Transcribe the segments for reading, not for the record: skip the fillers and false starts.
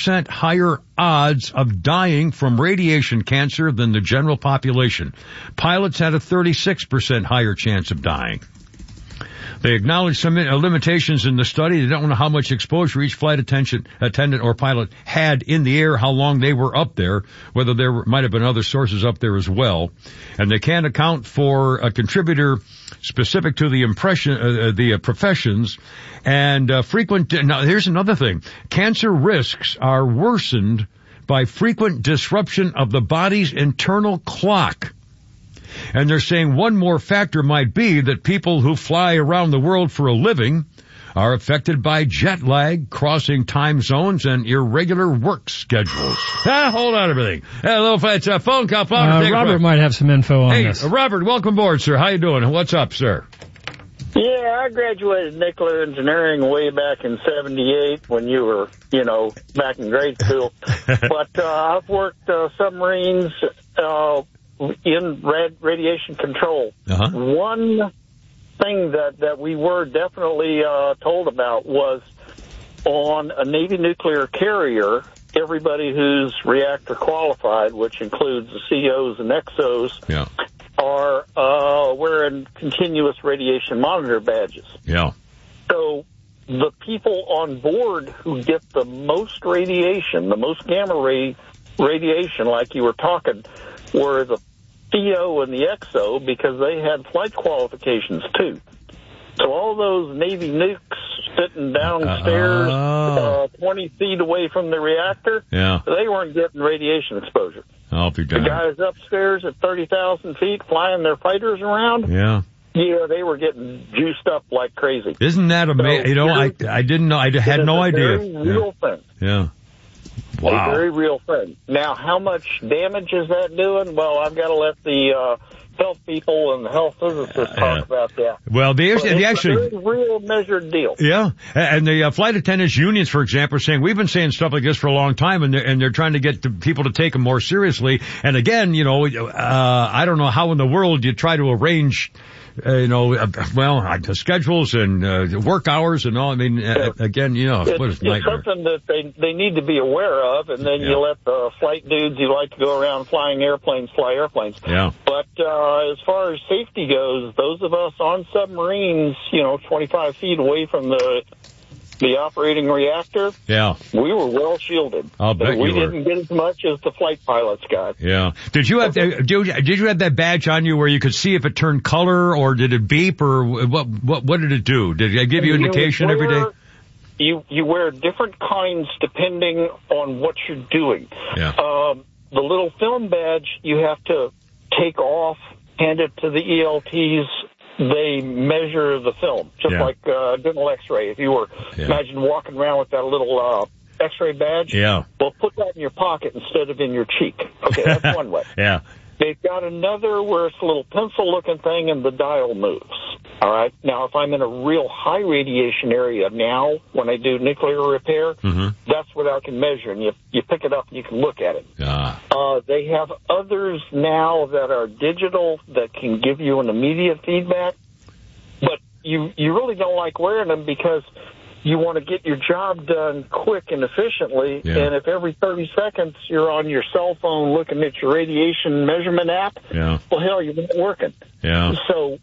30% higher odds of dying from radiation cancer than the general population. Pilots had a 36% higher chance of dying. They acknowledged some limitations in the study. They don't know how much exposure each flight attendant or pilot had in the air, how long they were up there, whether might have been other sources up there as well. And they can't account for a contributor specific to the professions. And now here's another thing. Cancer risks are worsened by frequent disruption of the body's internal clock. And they're saying one more factor might be that people who fly around the world for a living are affected by jet lag, crossing time zones, and irregular work schedules. Hold on everything. Hello, it's a phone call. Robert might have some info on this. Hey, Robert, welcome aboard, sir. How you doing? What's up, sir? Yeah, I graduated nuclear engineering way back in 78 when you were, back in grade school. But I've worked submarines in radiation control. Uh-huh. One thing that we were definitely told about was on a Navy nuclear carrier, everybody who's reactor qualified, which includes the COs and XOs, are wearing continuous radiation monitor badges. Yeah. So the people on board who get the most radiation, the most gamma ray radiation, like you were talking, were the CO and the XO because they had flight qualifications too. So all those Navy nukes sitting downstairs 20 feet away from the reactor, they weren't getting radiation exposure. I'll be The guys upstairs at 30,000 feet flying their fighters around, they were getting juiced up like crazy. Isn't that amazing? So, I didn't know. I had no idea. It's a very real thing. Yeah. Wow. A very real thing. Now, how much damage is that doing? Well, I've got to let the health people and the health physicists talk about that. Well, it's actually a very real measured deal. Yeah, and the flight attendants unions, for example, are saying we've been saying stuff like this for a long time, and they're trying to get people to take them more seriously. And again, I don't know how in the world you try to arrange. Schedules and work hours and all. I mean, again, what is nightmare? It's something that they need to be aware of, and then you let the flight dudes who like to go around flying airplanes fly airplanes. Yeah. But as far as safety goes, those of us on submarines, 25 feet away from the operating reactor, we were well shielded. I'll bet we didn't get as much as the flight pilots got. Yeah. Did you have that badge on you where you could see if it turned color or did it beep or what did it do? Did it give you indication every day? You wear different kinds depending on what you're doing. Yeah. The little film badge you have to take off, hand it to the ELTs. They measure the film, just like dental x-ray. If you were, imagine walking around with that little x-ray badge. Yeah. Well, put that in your pocket instead of in your cheek. Okay, that's one way. Yeah. They've got another where it's a little pencil-looking thing and the dial moves. All right? Now, if I'm in a real high radiation area now, when I do nuclear repair, that's what I can measure. And you pick it up and you can look at it. They have others now that are digital that can give you an immediate feedback. But you really don't like wearing them because you want to get your job done quick and efficiently, and if every 30 seconds you're on your cell phone looking at your radiation measurement app, well, hell, you're not working. Yeah. So,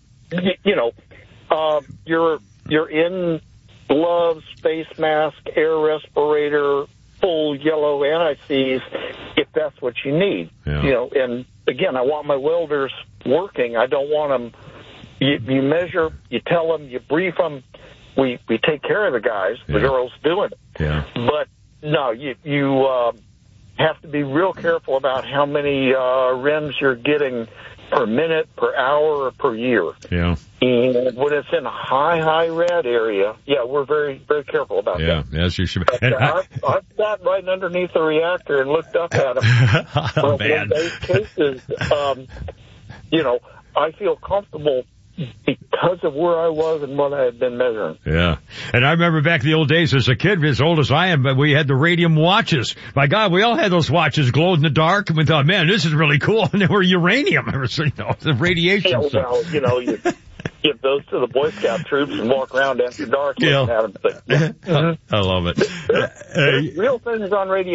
you're in gloves, face mask, air respirator, full yellow anti-seize if that's what you need. Yeah. And again, I want my welders working. I don't want them. You measure, you tell them, you brief them. We take care of the guys, the girls doing it. Yeah. But no, you have to be real careful about how many REMs you're getting per minute, per hour, or per year. Yeah. And when it's in a high red area, we're very, very careful about that. Yeah, yes, you should. And I've sat right underneath the reactor and looked up at them. Oh, man. In those cases, I feel comfortable because of where I was and what I had been measuring. Yeah. And I remember back in the old days as a kid, as old as I am, but we had the radium watches. My God, we all had those watches glowed in the dark, and we thought, man, this is really cool. And they were uranium, the radiation. You give those to the Boy Scout troops and walk around after dark looking at them. I love it. Real things on radio.